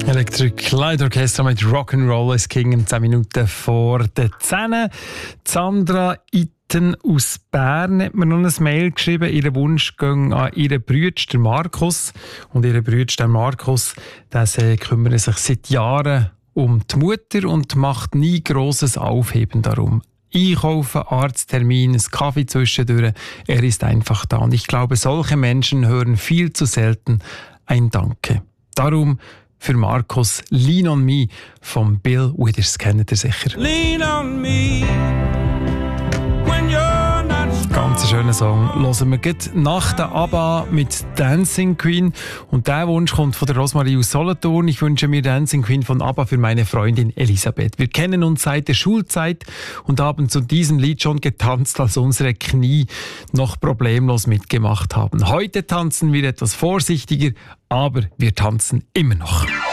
Electric Light Orchestra mit Rock'n'Roll is King, 10 Minuten vor der 10. Sandra Itten aus Bern hat mir noch ein Mail geschrieben. Ihr Wunsch ging an ihren Bruder, Markus. Und ihr Bruder, der Markus, der kümmert sich seit Jahren um die Mutter und macht nie grosses Aufheben darum. Einkaufen, Arzttermin, einen Kaffee zwischendurch. Er ist einfach da. Und ich glaube, solche Menschen hören viel zu selten ein Danke. Darum für Markus «Lean on Me» von Bill Withers, kennt ihr sicher. Lean on me when you're not strong. Ganz schöner Song. Hören wir gleich nach der ABBA mit «Dancing Queen». Und der Wunsch kommt von der Rosmarie aus Solothurn. Ich wünsche mir «Dancing Queen» von ABBA für meine Freundin Elisabeth. Wir kennen uns seit der Schulzeit und haben zu diesem Lied schon getanzt, als unsere Knie noch problemlos mitgemacht haben. Heute tanzen wir etwas vorsichtiger, aber wir tanzen immer noch.